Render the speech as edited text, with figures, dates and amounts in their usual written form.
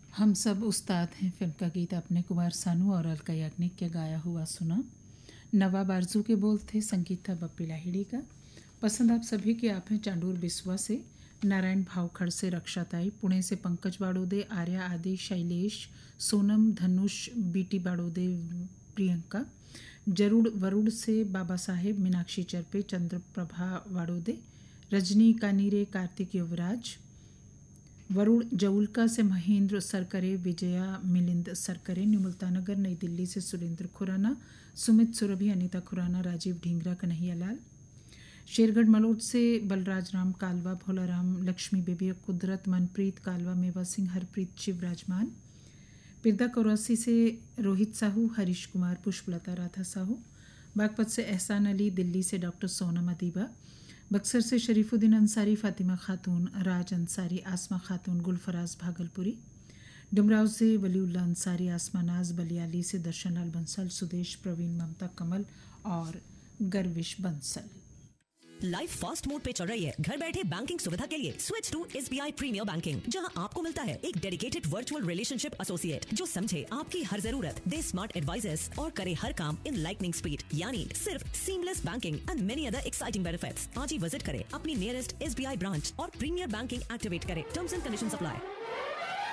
हम सब उस्ताद हैं फिल्म का गीत आपने कुमार सानू और अलका याग्निक के गाया हुआ सुना। नवाब आरजू के बोल थे, संगीत था बप्पी लाहिड़ी का। पसंद आप सभी की आप हैं चांडूर बिस्वा से, नारायण भावखड़ से रक्षाताई, पुणे से पंकज बाड़ोदे, आर्या आदि, शैलेश, सोनम, धनुष, बीटी बाड़ोदे, प्रियंका, जरूड़ वरुड़ से बाबा साहेब, मीनाक्षी चरपे, चंद्रप्रभा वाड़ोदे, रजनी कानीरे, कार्तिक युवराज, वरुण जउलका से महेंद्र सरकरे, विजया मिलिंद सरकरे, न्यू मुल्तानगर नई दिल्ली से सुरेंद्र खुराना, सुमित सुरभि, अनीता खुराना, राजीव ढींगरा, कन्हैया लाल, शेरगढ़ मलोट से बलराज राम कालवा, भोलाराम, लक्ष्मी बेबी, कुदरत, मनप्रीत कालवा, मेवा सिंह, हरप्रीत, शिवराजमान, पिरदा कौरासी से रोहित साहू, हरीश कुमार, पुष्पलता, राधा साहू, बागपत से एहसान अली, दिल्ली से डॉक्टर सोनम अदीबा, बक्सर से शरीफुद्दीन अंसारी, फातिमा खातून, राज अंसारी, आसमा खातून, गुलफराज भागलपुरी, डुमराव से वलीउल्ला अंसारी, आसमा नाज, बलियाली से दर्शनलाल बंसल, सुदेश, प्रवीण, ममता, कमल और गर्विश बंसल। लाइफ फास्ट मोड पे चल रही है। घर बैठे बैंकिंग सुविधा के लिए switch to SBI premiere banking, जहां आपको मिलता है एक डेडिकेटेड वर्चुअल रिलेशनशिप एसोसिएट जो समझे आपकी हर जरूरत, दे स्मार्ट एडवाइजर्स और करे हर काम इन लाइटनिंग स्पीड, यानी सिर्फ seamless banking and many other exciting benefits. आज ही विजिट करें अपनी नियरेस्ट SBI ब्रांच और प्रीमियर बैंकिंग एक्टिवेट करें। Terms and conditions apply.